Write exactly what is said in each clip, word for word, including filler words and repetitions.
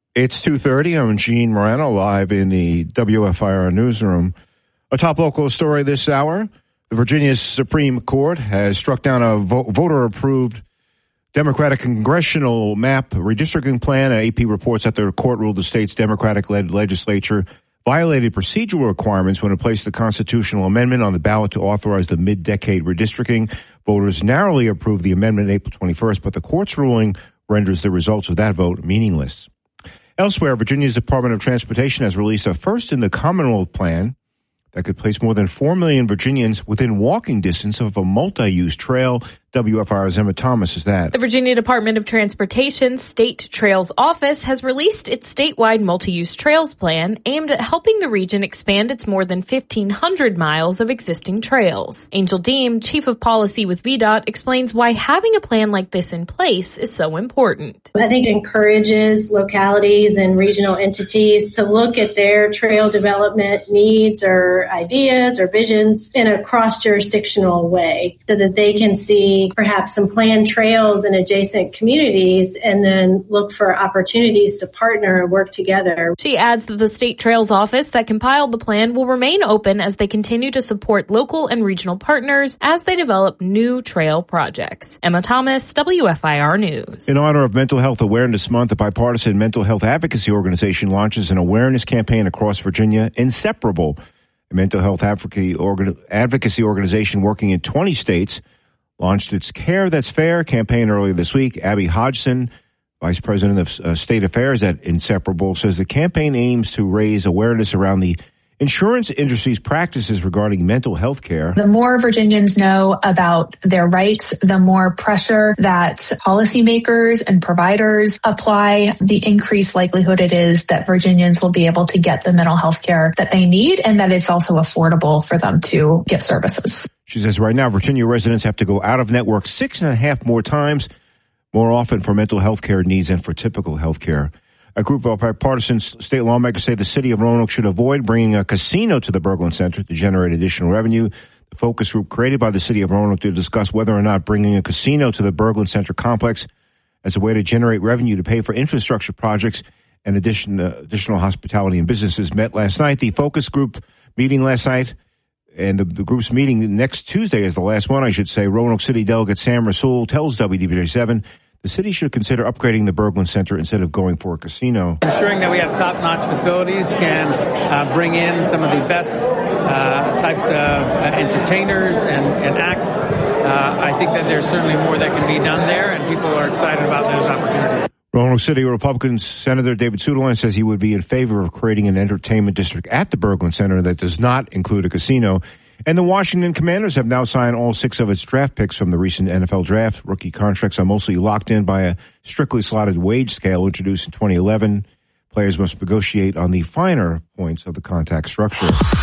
It's two thirty. I'm Gene Morano, live in the W F I R newsroom. A top local story this hour. The Virginia's Supreme Court has struck down a vo- voter-approved Democratic congressional map redistricting plan. A P reports that the court ruled the state's Democratic-led legislature violated procedural requirements when it placed the constitutional amendment on the ballot to authorize the mid-decade redistricting. Voters narrowly approved the amendment April twenty-first, but the court's ruling renders the results of that vote meaningless. Elsewhere, Virginia's Department of Transportation has released a first in the Commonwealth plan that could place more than four million Virginians within walking distance of a multi-use trail. W F I R's Emma Thomas is that. The Virginia Department of Transportation State Trails Office has released its statewide multi-use trails plan aimed at helping the region expand its more than fifteen hundred miles of existing trails. Angel Deem, Chief of Policy with V DOT, explains why having a plan like this in place is so important. I think it encourages localities and regional entities to look at their trail development needs or ideas or visions in a cross-jurisdictional way so that they can see perhaps some planned trails in adjacent communities and then look for opportunities to partner and work together. She adds that the State Trails Office that compiled the plan will remain open as they continue to support local and regional partners as they develop new trail projects. Emma Thomas, W F I R News. In honor of Mental Health Awareness Month, the bipartisan mental health advocacy organization launches an awareness campaign across Virginia, Inseparable, a mental health advocacy organization working in twenty states. Launched its Care That's Fair campaign earlier this week. Abby Hodgson, Vice President of uh, State Affairs at Inseparable, says the campaign aims to raise awareness around the insurance industry's practices regarding mental health care. The more Virginians know about their rights, the more pressure that policymakers and providers apply, the increased likelihood it is that Virginians will be able to get the mental health care that they need and that it's also affordable for them to get services. She says right now, Virginia residents have to go out of network six and a half more times, more often for mental health care needs than for typical health care. A group of bipartisan state lawmakers say the city of Roanoke should avoid bringing a casino to the Berglund Center to generate additional revenue. The focus group created by the city of Roanoke to discuss whether or not bringing a casino to the Berglund Center complex as a way to generate revenue to pay for infrastructure projects and addition, uh, additional hospitality and businesses met last night. The focus group meeting last night, and the, the group's meeting next Tuesday is the last one, I should say. Roanoke City Delegate Sam Rasool tells W D B J seven the city should consider upgrading the Berglund Center instead of going for a casino. Ensuring that we have top-notch facilities can uh, bring in some of the best uh, types of uh, entertainers and, and acts. Uh, I think that there's certainly more that can be done there, and people are excited about those opportunities. Roanoke City Republican Senator David Suetterlein says he would be in favor of creating an entertainment district at the Berglund Center that does not include a casino. And the Washington Commanders have now signed all six of its draft picks from the recent N F L draft. Rookie contracts are mostly locked in by a strictly slotted wage scale introduced in twenty eleven. Players must negotiate on the finer points of the contract structure.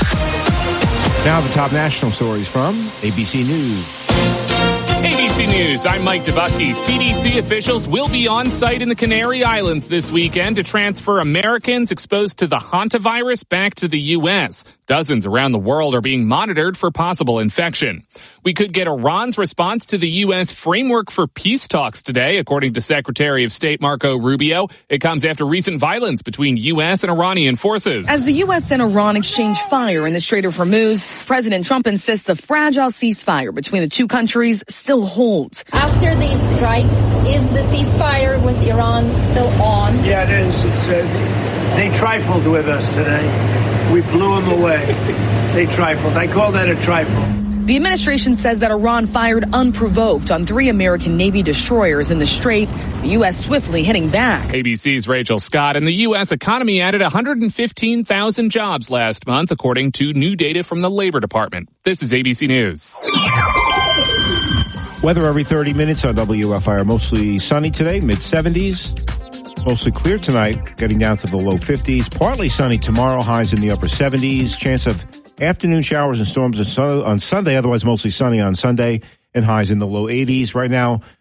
Now the top national stories from A B C News. A B C News, I'm Mike Dubusky. C D C officials will be on site in the Canary Islands this weekend to transfer Americans exposed to the hantavirus back to the U S. Dozens around the world are being monitored for possible infection. We could get Iran's response to the U S framework for peace talks today, according to Secretary of State Marco Rubio. It comes after recent violence between U S and Iranian forces. As the U S and Iran exchange fire in the Strait of Hormuz, President Trump insists the fragile ceasefire between the two countries still holds. After these strikes, is the ceasefire with Iran still on? Yeah, it is. It's, uh, they trifled with us today. We blew them away. They trifled. I call that a trifle. The administration says that Iran fired unprovoked on three American Navy destroyers in the Strait, the U S swiftly hitting back. A B C's Rachel Scott. And the U S economy added one hundred fifteen thousand jobs last month, according to new data from the Labor Department. This is A B C News. Weather every thirty minutes on W F I R. Mostly sunny today, mid seventies. Mostly clear tonight, getting down to the low fifties. Partly sunny tomorrow, highs in the upper seventies. Chance of afternoon showers and storms on Sunday, otherwise mostly sunny on Sunday, and highs in the low eighties. Right now,